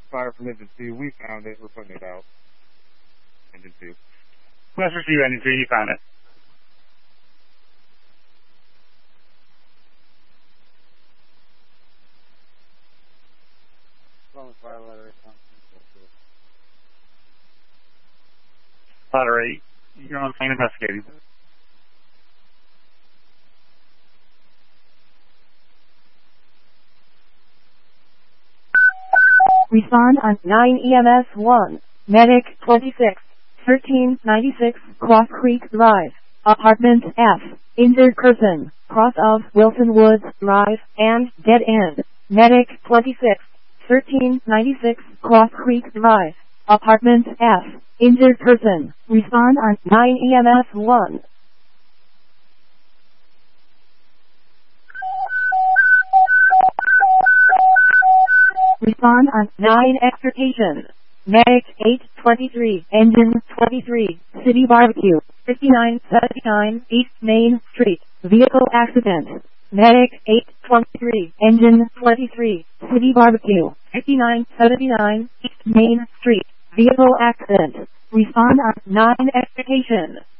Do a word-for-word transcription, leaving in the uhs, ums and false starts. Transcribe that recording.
fire from engine two. We found it. We're putting it out. Engine two. Let's receive engine two. You found it. Fire ladder eight. Ladder eight. You're on plane investigating. Respond on nine E M S one. Medic twenty-six. thirteen ninety-six Cross Creek Drive. Apartment F. Injured person. Cross of Wilson Woods Drive and dead end. Medic twenty-six. thirteen ninety-six Cross Creek Drive. Apartment F. Injured person. Respond on nine E M S one. Respond on nine extrication. Medic eight twenty-three, engine twenty-three, City Barbecue, fifty-nine seventy-nine East Main Street, vehicle accident. Medic eight twenty-three, engine twenty-three, City Barbecue, fifty-nine seventy-nine East Main Street, vehicle accident. Respond on nine extrication.